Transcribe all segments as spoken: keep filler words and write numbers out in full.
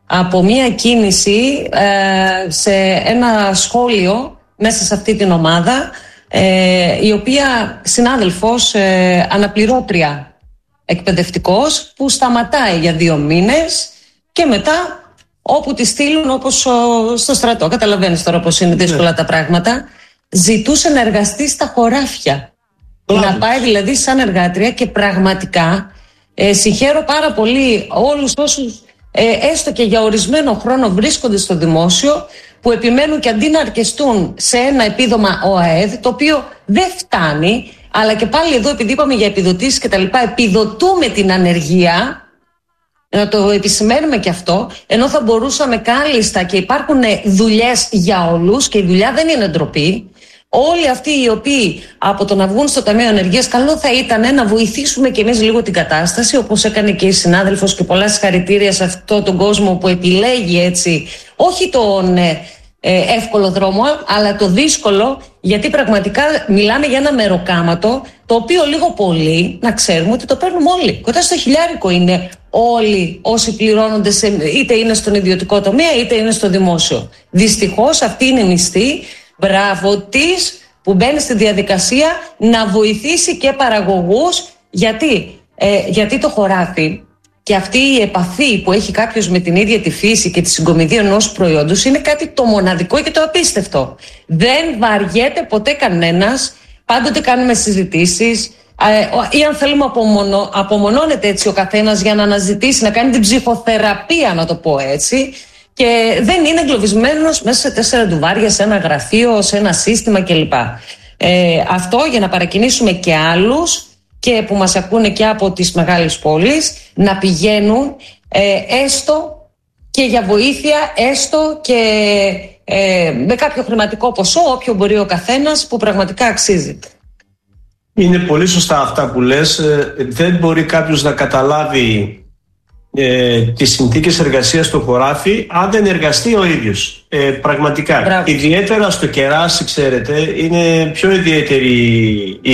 από μια κίνηση ε, σε ένα σχόλιο μέσα σε αυτή την ομάδα, ε, η οποία συνάδελφος, ε, αναπληρώτρια εκπαιδευτικός, που σταματάει για δύο μήνες και μετά όπου τη στείλουν, όπως ο, στο στρατό, καταλαβαίνεις τώρα πως είναι δύσκολα τα πράγματα, ζητούσε να εργαστεί στα χωράφια. Λάβει. Να πάει δηλαδή σαν εργάτρια, και πραγματικά ε, συγχαίρω πάρα πολύ όλους όσους ε, έστω και για ορισμένο χρόνο βρίσκονται στο δημόσιο, που επιμένουν και αντί να αρκεστούν σε ένα επίδομα ΟΑΕΔ, το οποίο δεν φτάνει, αλλά και πάλι εδώ, επειδή είπαμε για επιδοτήσεις και τα λοιπά, επιδοτούμε την ανεργία, να το επισημαίνουμε και αυτό, ενώ θα μπορούσαμε κάλλιστα, και υπάρχουν δουλειές για όλους και η δουλειά δεν είναι ντροπή. Όλοι αυτοί οι οποίοι από το να βγουν στο Ταμείο Ανεργίας, καλό θα ήταν να βοηθήσουμε κι εμείς λίγο την κατάσταση, όπως έκανε και η συνάδελφος, και πολλά συγχαρητήρια σε αυτόν τον κόσμο που επιλέγει έτσι, όχι τον ε, ε, εύκολο δρόμο, αλλά το δύσκολο, γιατί πραγματικά μιλάμε για ένα μεροκάματο, το οποίο λίγο πολύ, να ξέρουμε ότι το παίρνουμε όλοι. Κοντά στο χιλιάρικο είναι όλοι όσοι πληρώνονται, σε, είτε είναι στον ιδιωτικό τομέα είτε είναι στο δημόσιο. Δυστυχώς αυτή είναι η μισθή. Μπράβο της που μπαίνει στη διαδικασία να βοηθήσει και παραγωγούς, γιατί, ε, γιατί το χωράφι και αυτή η επαφή που έχει κάποιος με την ίδια τη φύση και τη συγκομιδή ενός προϊόντος είναι κάτι το μοναδικό και το απίστευτο. Δεν βαριέται ποτέ κανένας, πάντοτε κάνουμε συζητήσεις, ε, ή αν θέλουμε απομονώ, απομονώνεται έτσι ο καθένας για να αναζητήσει, να κάνει την ψυχοθεραπεία, να το πω έτσι, και δεν είναι εγκλωβισμένος μέσα σε τέσσερα ντουβάρια, σε ένα γραφείο, σε ένα σύστημα κλπ. Ε, αυτό για να παρακινήσουμε και άλλους, και που μας ακούνε και από τις μεγάλες πόλεις, να πηγαίνουν ε, έστω και για βοήθεια, έστω και ε, με κάποιο χρηματικό ποσό, όποιο μπορεί ο καθένας, που πραγματικά αξίζει. Είναι πολύ σωστά αυτά που λες. Ε, δεν μπορεί κάποιος να καταλάβει Ε, τις συνθήκες εργασίας στο χωράφι αν δεν εργαστεί ο ίδιος. ε, πραγματικά. Μπράβο. Ιδιαίτερα στο κεράσι, ξέρετε, είναι πιο ιδιαίτερη η,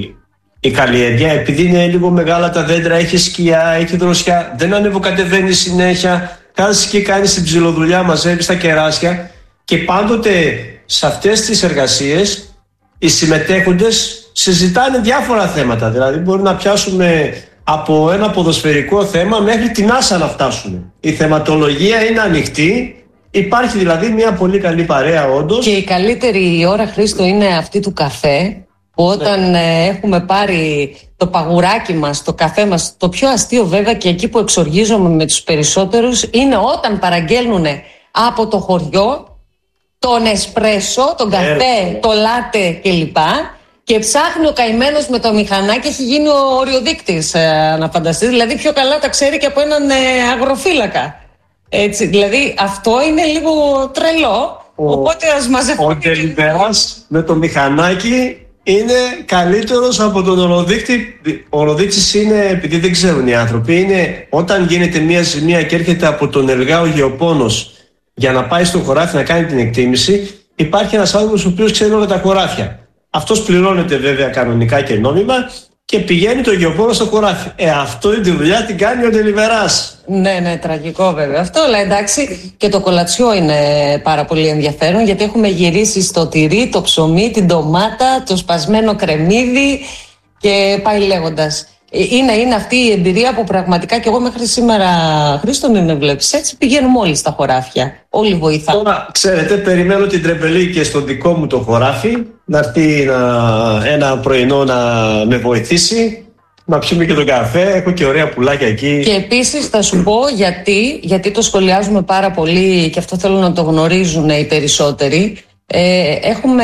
η καλλιέργεια, επειδή είναι λίγο μεγάλα τα δέντρα, έχει σκιά, έχει δροσιά, δεν ανεβοκατεβαίνει συνέχεια, κάθεσαι και κάνεις την ψιλοδουλειά, μαζεύεις τα κεράσια, και πάντοτε σε αυτές τις εργασίες οι συμμετέχοντες συζητάνε διάφορα θέματα. Δηλαδή μπορεί να πιάσουμε από ένα ποδοσφαιρικό θέμα μέχρι την άσα να φτάσουμε. Η θεματολογία είναι ανοιχτή. Υπάρχει δηλαδή μια πολύ καλή παρέα όντως. Και η καλύτερη ώρα, Χρήστο, είναι αυτή του καφέ, που όταν ναι. έχουμε πάρει το παγουράκι μας, το καφέ μας, το πιο αστείο βέβαια και εκεί που εξοργίζομαι με τους περισσότερους είναι όταν παραγγέλνουν από το χωριό τον εσπρέσο, τον καφέ, ε, το λάτε κλπ. Και ψάχνει ο καημένος με το μηχανάκι, έχει γίνει ο οριοδείκτης, ε, να φανταστείς. Δηλαδή πιο καλά τα ξέρει και από έναν ε, αγροφύλακα. Έτσι, δηλαδή αυτό είναι λίγο τρελό. Ο, οπότε ας μαζευτούμε. Ο τελειπεράς με το μηχανάκι είναι καλύτερος από τον οροδείκτη. Ο οροδείκτης είναι, επειδή δεν ξέρουν οι άνθρωποι, είναι όταν γίνεται μια ζημία και έρχεται από τον Ελγά ο γεωπόνος για να πάει στο χωράφι να κάνει την εκτίμηση, υπάρχει ένας άνθρωπος ο οποίος ξέρει όλα τα χωράφια. Αυτός πληρώνεται βέβαια κανονικά και νόμιμα και πηγαίνει το γεωπόνο στο χωράφι. Ε, αυτό είναι τη δουλειά, την κάνει ο τελειβεράς. Ναι, ναι, τραγικό βέβαια αυτό, αλλά εντάξει, και το κολατσιό είναι πάρα πολύ ενδιαφέρον, γιατί έχουμε γυρίσει στο τυρί, το ψωμί, την ντομάτα, το σπασμένο κρεμμύδι και πάει λέγοντας. Είναι, είναι αυτή η εμπειρία που πραγματικά και εγώ μέχρι σήμερα, Χρήστο, μην με βλέπεις έτσι, πηγαίνουμε όλοι στα χωράφια. Όλοι βοηθάμε. Τώρα, ξέρετε, περιμένω την Τρεμπελή και στο δικό μου το χωράφι να έρθει ένα, ένα πρωινό να με βοηθήσει, να πιούμε και τον καφέ. Έχω και ωραία πουλάκια εκεί. Και επίσης θα σου πω γιατί, γιατί το σχολιάζουμε πάρα πολύ και αυτό θέλω να το γνωρίζουν οι περισσότεροι. Ε, έχουμε...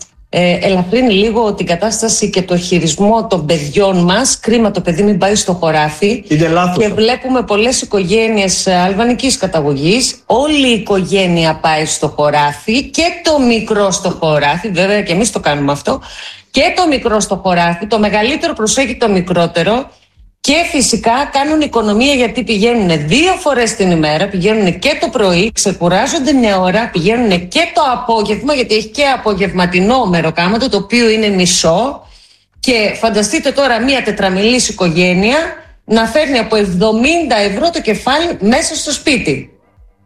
Ε, ελαφρύνει λίγο την κατάσταση και το χειρισμό των παιδιών μας. Κρίμα το παιδί μην πάει στο χωράφι. Είναι λάθος. Και βλέπουμε πολλές οικογένειες αλβανικής καταγωγής. Όλη η οικογένεια πάει στο χωράφι και το μικρό στο χωράφι. Βέβαια και εμείς το κάνουμε αυτό. Και το μικρό στο χωράφι. Το μεγαλύτερο προσέχει το μικρότερο. Και φυσικά κάνουν οικονομία, γιατί πηγαίνουν δύο φορές την ημέρα, πηγαίνουν και το πρωί, ξεκουράζονται μια ώρα, πηγαίνουν και το απόγευμα, γιατί έχει και απογευματινό μεροκάματο, το οποίο είναι μισό. Και φανταστείτε τώρα μια τετραμελής οικογένεια να φέρνει από εβδομήντα ευρώ το κεφάλι μέσα στο σπίτι.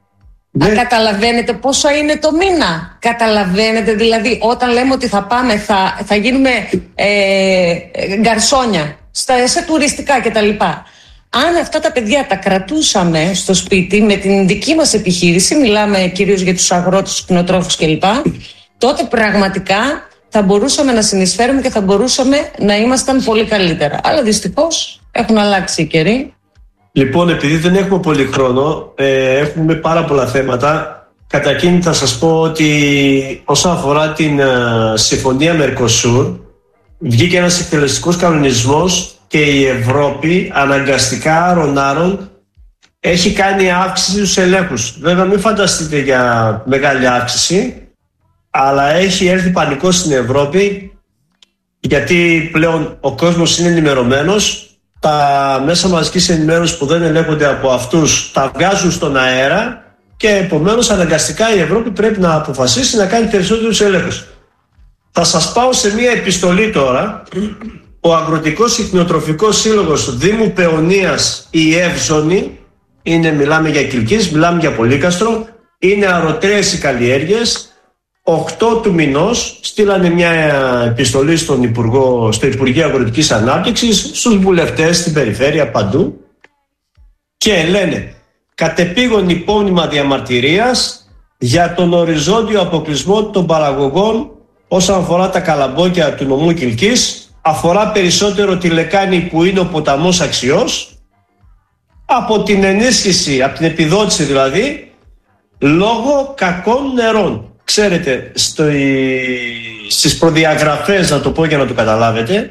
Ναι. Α, καταλαβαίνετε πόσα είναι το μήνα? Καταλαβαίνετε δηλαδή όταν λέμε ότι θα πάμε, θα, θα γίνουμε ε, γκαρσόνια στα, σε τουριστικά κτλ. Αν αυτά τα παιδιά τα κρατούσαμε στο σπίτι με την δική μας επιχείρηση, μιλάμε κυρίως για τους αγρότες, τους κτηνοτρόφους κλπ, τότε πραγματικά θα μπορούσαμε να συνεισφέρουμε και θα μπορούσαμε να ήμασταν πολύ καλύτερα. Αλλά δυστυχώς έχουν αλλάξει οι καιροί. Λοιπόν, επειδή δεν έχουμε πολύ χρόνο, ε, έχουμε πάρα πολλά θέματα. Καταρχήν θα σας πω ότι όσον αφορά την ε, συμφωνία Μερκοσούρ, βγήκε ένας εκτελεστικός κανονισμός και η Ευρώπη αναγκαστικά άρον-άρον έχει κάνει αύξηση στους ελέγχους. Βέβαια μην φανταστείτε για μεγάλη αύξηση, αλλά έχει έρθει πανικός στην Ευρώπη, γιατί πλέον ο κόσμος είναι ενημερωμένος. Τα μέσα μαζικής ενημέρωσης που δεν ελέγχονται από αυτούς τα βγάζουν στον αέρα και επομένως αναγκαστικά η Ευρώπη πρέπει να αποφασίσει να κάνει περισσότερους ελέγχους. Θα σας πάω σε μια επιστολή τώρα. Ο Αγροτικός Ιχνιοτροφικός Σύλλογος Δήμου Παιωνίας, η Εύζωνη, είναι, μιλάμε για Κιλκής, μιλάμε για Πολύκαστρο, είναι αρωτρέες οι καλλιέργειες. οκτώ του μηνός στείλανε μια επιστολή στον Υπουργό, στο Υπουργείο Αγροτικής Ανάπτυξης, στους βουλευτές στην περιφέρεια παντού και λένε κατεπήγον υπόμνημα διαμαρτυρίας για τον οριζόντιο αποκλεισμό των παραγωγών όσον αφορά τα καλαμπόκια του νομού Κιλκής, αφορά περισσότερο τη λεκάνη που είναι ο ποταμός Αξιός, από την ενίσχυση, από την επιδότηση δηλαδή, λόγω κακών νερών. Ξέρετε, στο, στις προδιαγραφές, να το πω για να το καταλάβετε,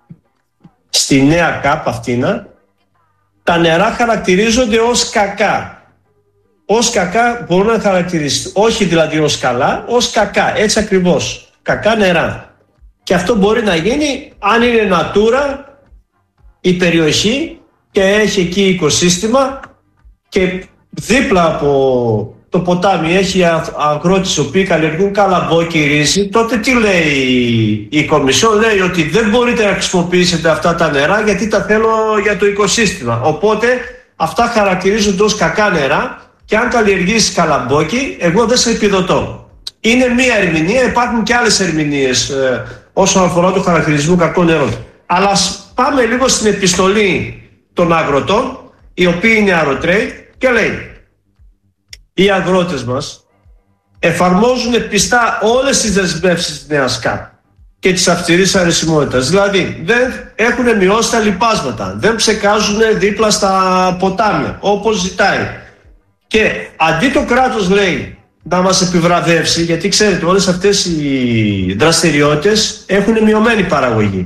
στη νέα ΚΑΠ αυτήνα, τα νερά χαρακτηρίζονται ως κακά. Ως κακά μπορούν να χαρακτηριστούν, όχι δηλαδή ως καλά, ως κακά, έτσι ακριβώς, κακά νερά. Και αυτό μπορεί να γίνει αν είναι natura η περιοχή και έχει εκεί οικοσύστημα και δίπλα από το ποτάμι έχει αγρότες οι οποίοι καλλιεργούν καλαμπόκι, ρύζι, τότε τι λέει η Κομισιόν? Λέει ότι δεν μπορείτε να χρησιμοποιήσετε αυτά τα νερά γιατί τα θέλω για το οικοσύστημα. Οπότε αυτά χαρακτηρίζονται ως κακά νερά και αν καλλιεργήσεις καλαμπόκι, εγώ δεν σε επιδοτώ. Είναι μία ερμηνεία, υπάρχουν και άλλες ερμηνείες ε, όσον αφορά το χαρακτηρισμό κακών νερών. Αλλά ας πάμε λίγο στην επιστολή των αγροτών, οι οποίοι είναι αρωτρέοι, και λέει: οι αγρότες μας εφαρμόζουν πιστά όλες τις δεσμεύσεις της νέας ΚΑΠ και της αυστηρής αρεσιμότητας. Δηλαδή δεν έχουν μειώσει τα λιπάσματα, δεν ψεκάζουν δίπλα στα ποτάμια όπως ζητάει. Και αντί το κράτος, λέει, να μας επιβραβεύσει, γιατί ξέρετε όλες αυτές οι δραστηριότητες έχουν μειωμένη παραγωγή,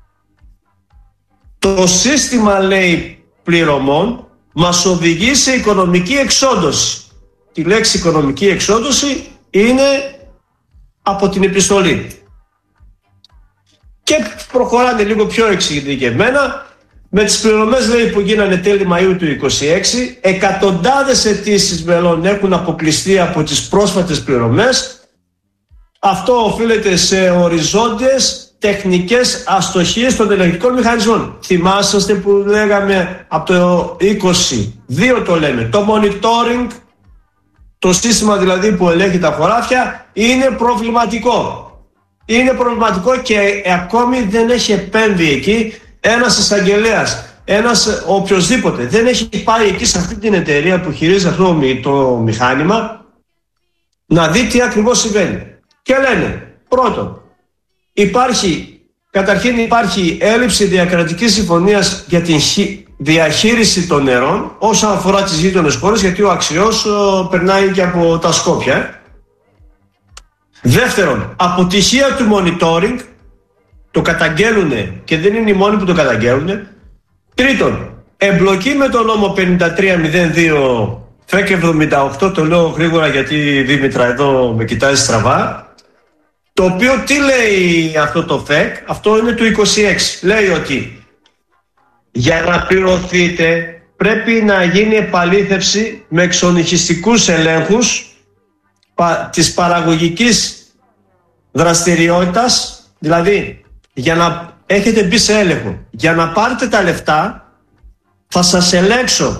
το σύστημα, λέει, πληρωμών μας οδηγεί σε οικονομική εξόντωση. Τη λέξη οικονομική εξόντωση είναι από την επιστολή. Και προχωράνε λίγο πιο εξειδικευμένα. Με τις πληρωμές, λέει, που γίνανε τέλη Μαΐου του είκοσι έξι, εκατοντάδες αιτήσεις μελών έχουν αποκλειστεί από τις πρόσφατες πληρωμές. Αυτό οφείλεται σε οριζόντιες τεχνικές αστοχίες των ελεγκτικών μηχανισμών. Θυμάσαστε που λέγαμε από το είκοσι δύο, το λέμε, το monitoring, το σύστημα δηλαδή που ελέγχει τα χωράφια, είναι προβληματικό. Είναι προβληματικό και ακόμη δεν έχει επέμβει εκεί ένας εισαγγελέας, ένας οποιοσδήποτε. Δεν έχει πάει εκεί σε αυτή την εταιρεία που χειρίζεται αυτό το μηχάνημα να δει τι ακριβώς συμβαίνει. Και λένε, πρώτον, υπάρχει, καταρχήν υπάρχει έλλειψη διακρατικής συμφωνίας για την διαχείριση των νερών όσον αφορά τις γείτονες χώρες, γιατί ο Αξιός ο, περνάει και από τα Σκόπια. Δεύτερον, αποτυχία του monitoring, το καταγγέλουνε και δεν είναι οι μόνοι που το καταγγέλουνε. Τρίτον, εμπλοκή με τον νόμο πενήντα τρία μηδέν δύο ΦΕΚ εβδομήντα οκτώ, το λέω γρήγορα γιατί Δήμητρα εδώ με κοιτάζει στραβά. Το οποίο τι λέει αυτό το ΦΕΚ? Αυτό είναι του είκοσι έξι. Λέει ότι για να πληρωθείτε πρέπει να γίνει επαλήθευση με εξονυχιστικούς ελέγχους πα, της παραγωγικής δραστηριότητας. Δηλαδή, για να έχετε μπει σε έλεγχο, για να πάρετε τα λεφτά θα σας ελέγξω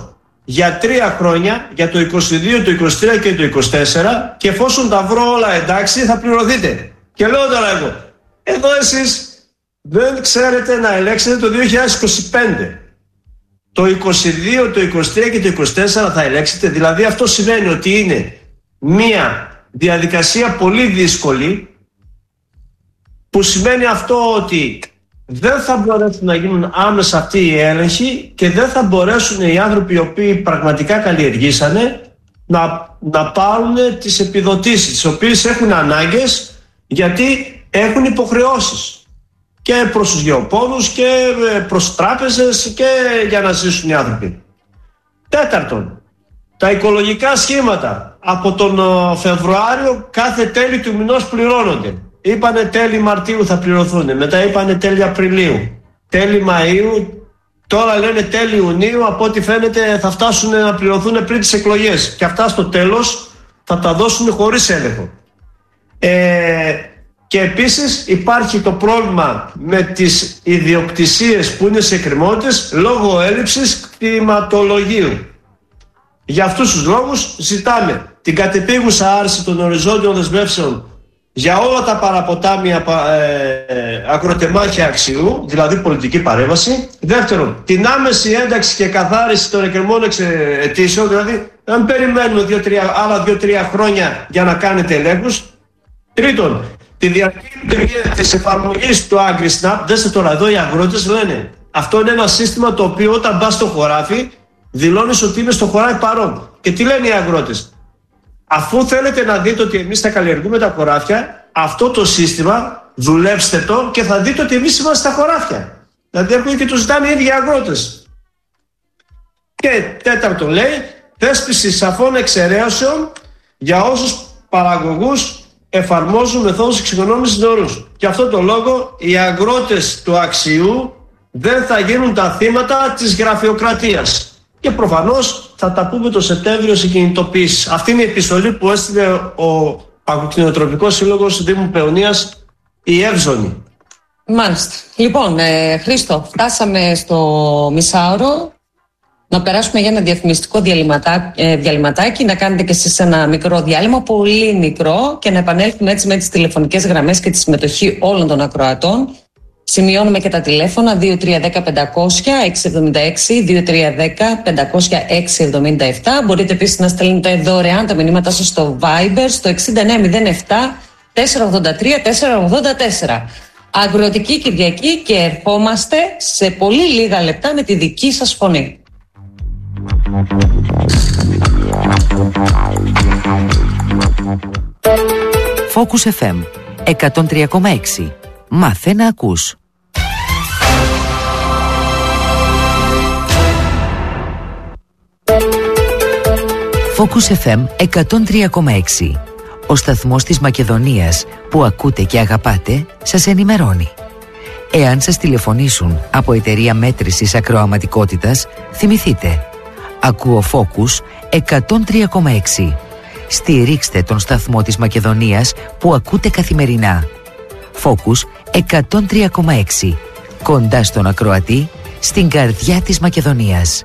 για τρία χρόνια, για το είκοσι δύο, το είκοσι τρία και το είκοσι τέσσερα, και εφόσον τα βρω όλα εντάξει θα πληρωθείτε. Και λέω τώρα εγώ, εδώ εσείς δεν ξέρετε να ελέγξετε το δύο χιλιάδες είκοσι πέντε. Το είκοσι δύο, το είκοσι τρία και το είκοσι τέσσερα θα ελέγξετε. Δηλαδή αυτό σημαίνει ότι είναι μία διαδικασία πολύ δύσκολη, που σημαίνει αυτό ότι δεν θα μπορέσουν να γίνουν άμεσα αυτοί οι έλεγχοι και δεν θα μπορέσουν οι άνθρωποι οι οποίοι πραγματικά καλλιεργήσανε να, να πάρουν τις επιδοτήσεις, τις οποίες έχουν ανάγκες, γιατί έχουν υποχρεώσεις και προς τους γεωπόνους και προς τράπεζες και για να ζήσουν οι άνθρωποι. Τέταρτον, τα οικολογικά σχήματα από τον Φεβρουάριο κάθε τέλη του μηνός πληρώνονται. Είπανε τέλη Μαρτίου θα πληρωθούν, μετά είπανε τέλη Απριλίου, τέλη Μαΐου, τώρα λένε τέλη Ιουνίου, από ό,τι φαίνεται θα φτάσουν να πληρωθούν πριν τις εκλογές και αυτά στο τέλος θα τα δώσουν χωρίς έλεγχο. Ε, και επίσης υπάρχει το πρόβλημα με τις ιδιοκτησίες που είναι σε εκκρεμότητες λόγω έλλειψης κτηματολογίου. Για αυτούς τους λόγους ζητάμε την κατεπίγουσα άρση των οριζόντιων δεσμεύσεων για όλα τα παραποτάμια ε, αγροτεμάχια αξιού, δηλαδή πολιτική παρέμβαση. Δεύτερον, την άμεση ένταξη και καθάριση των εκκρεμών αιτήσεων, δηλαδή να περιμένουμε δύο, τρία, άλλα δύο τρία χρόνια για να κάνετε ελέγχους. Τρίτον, τη διαρκή λειτουργία της εφαρμογής του AgriSnap. Δέστε τώρα εδώ οι αγρότες λένε, αυτό είναι ένα σύστημα το οποίο όταν πας στο χωράφι δηλώνεις ότι είμαι στο χωράφι παρόν. Και τι λένε οι αγρότες? Αφού θέλετε να δείτε ότι εμείς θα καλλιεργούμε τα χωράφια, αυτό το σύστημα δουλέψτε το και θα δείτε ότι εμείς είμαστε στα χωράφια. Δηλαδή έρχονται και το ζητάνε οι ίδιοι αγρότες. Και τέταρτο λέει, θέσπιση σαφών εξαιρέσεων για όσους παραγωγούς εφαρμόζουν μεθόδους εξοικονόμησης νερούς. Και αυτό το λόγο οι αγρότες του αξιού δεν θα γίνουν τα θύματα της γραφειοκρατίας. Και προφανώς θα τα πούμε το Σεπτέμβριο σε κινητοποίηση. Αυτή είναι η επιστολή που έστειλε ο Αγροκτηνοτροφικός Σύλλογος Δήμου Παιωνίας, η Εύζωνη. Μάλιστα. Λοιπόν, ε, Χρήστο, φτάσαμε στο μισάωρο. Να περάσουμε για ένα διαφημιστικό διαλυματά, ε, διαλυματάκι, να κάνετε και εσείς ένα μικρό διάλειμμα, πολύ μικρό, και να επανέλθουμε έτσι με τις τηλεφωνικές γραμμές και τη συμμετοχή όλων των ακροατών. Σημειώνουμε και τα τηλέφωνα δύο τρία ένα μηδέν πεντακόσια έξι εβδομήντα έξι, δύο τρία ένα μηδέν πεντακόσια έξι εβδομήντα επτά. Μπορείτε επίσης να στέλνετε δωρεάν τα μηνύματά σας στο Viber στο εξήντα εννέα μηδέν επτά τετρακόσια ογδόντα τρία τετρακόσια ογδόντα τέσσερα. Αγροτική Κυριακή και ερχόμαστε σε πολύ λίγα λεπτά με τη δική σας φωνή. Focus εφ εμ εκατόν τρία κόμμα έξι. Μάθε να ακούς. Focus εφ εμ εκατόν τρία κόμμα έξι. Ο σταθμός της Μακεδονίας που ακούτε και αγαπάτε σας ενημερώνει. Εάν σας τηλεφωνήσουν από εταιρεία μέτρησης ακροαματικότητας, θυμηθείτε. Ακούω Focus εκατόν τρία κόμμα έξι. Στηρίξτε τον σταθμό της Μακεδονίας που ακούτε καθημερινά. Focus εκατόν τρία κόμμα έξι. Κοντά στον ακροατή, στην καρδιά της Μακεδονίας.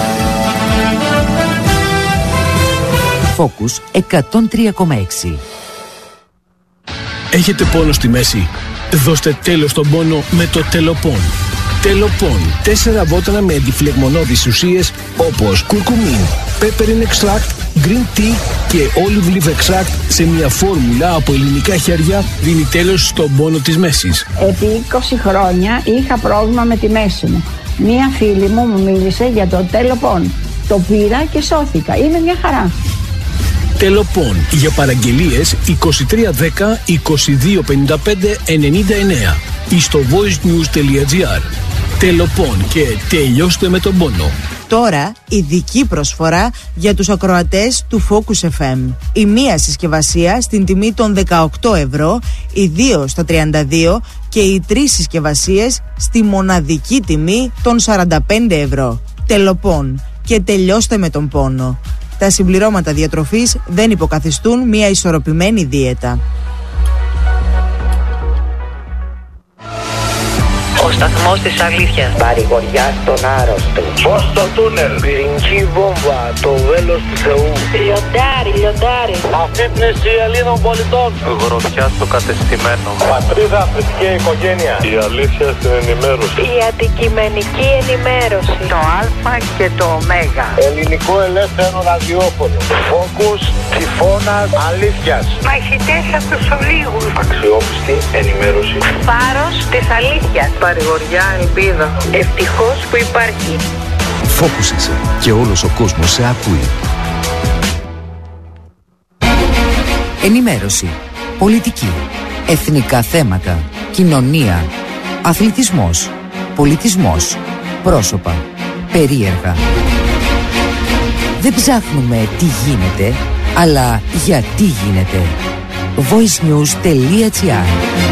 Focus εκατόν τρία κόμμα έξι. Έχετε πόνο στη μέση? Δώστε τέλος στον πόνο με το Τελοπών. Τελοπών. Τέσσερα βότανα με αντιφλεγμονώδεις ουσίες όπως κουρκουμίν, pepperine extract, green tea και olive leaf extract σε μια φόρμουλα από ελληνικά χέρια δίνει τέλος στον πόνο της μέσης. Επί είκοσι χρόνια είχα πρόβλημα με τη μέση μου. Μία φίλη μου μου μίλησε για το Τελοπών. Το πήρα και σώθηκα. Είναι μια χαρά. Τελοπών. Για παραγγελίες είκοσι τρία δέκα είκοσι δύο πενήντα πέντε ενενήντα εννέα ή στο voicenews τελεία gr. Τελοπών και τελειώστε με τον πόνο. Τώρα ειδική προσφορά για τους ακροατές του Focus εφ εμ. Η μία συσκευασία στην τιμή των δεκαοκτώ ευρώ, οι δύο στα τριάντα δύο και οι τρεις συσκευασίες στη μοναδική τιμή των σαράντα πέντε ευρώ. Τελοπών και τελειώστε με τον πόνο. Τα συμπληρώματα διατροφής δεν υποκαθιστούν μια ισορροπημένη δίαιτα. Ο σταθμός της αλήθειας. Παρηγοριά στον άρρωστο. Φως στο τούνελ. Πυρηνική βόμβα. Το βέλος του Θεού. Λιοντάρι, λιοντάρι. Αφύπνιση Ελλήνων πολιτών. Γροθιά στο κατεστημένο. Πατρίδα, θρησκεία, οικογένεια. Η αλήθεια στην ενημέρωση. Η αντικειμενική ενημέρωση. Το Α και το Ω. Ελληνικό ελεύθερο ραδιόφωνο. Φόκους, τυφώνας, αλήθειας. Μαχητές από τους ολίγους. Αξιόπιστη ενημέρωση. Φάρος της αλήθειας. Παρηγοριά, ελπίδα. Ευτυχώς που υπάρχει. Φόκουσεσαι και όλος ο κόσμος σε ακούει. Ενημέρωση, πολιτική, εθνικά θέματα, κοινωνία, αθλητισμός, πολιτισμός, πρόσωπα, περίεργα. Δεν ψάχνουμε τι γίνεται, αλλά γιατί γίνεται. voicenews.gr.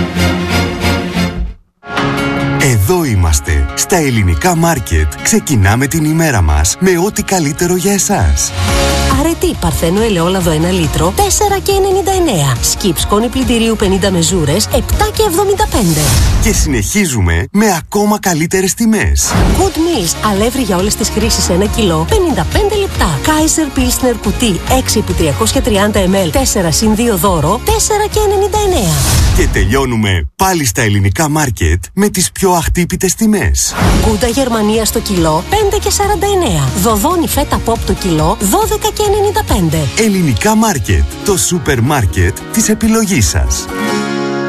Εδώ είμαστε, στα ελληνικά μάρκετ. Ξεκινάμε την ημέρα μας με ό,τι καλύτερο για εσάς. Αρετή Παρθένο ελαιόλαδο ένα λίτρο, τέσσερα και ενενήντα εννέα. Σκιπ σκόνη πλυντηρίου πενήντα μεζούρες, επτά και εβδομήντα πέντε. Και συνεχίζουμε με ακόμα καλύτερες τιμές. Good Meals, αλεύρι για όλες τις χρήσεις ένα κιλό, πενήντα πέντε λεπτά. Kaiser Pilsner κουτί έξι επί τριακόσια τριάντα μιλιλίτρα, τέσσερα συν δύο δώρο, τέσσερα και ενενήντα εννέα. Και τελειώνουμε πάλι στα ελληνικά μάρκετ με τις πιο αχτύπητες τιμές. Γκούντα Γερμανία στο κιλό, πέντε και σαράντα εννέα. Δοδόνι φέτα πόπ το κιλό, δώδεκα και ενενήντα πέντε. Ελληνικά μάρκετ, το σούπερ μάρκετ της επιλογής σας.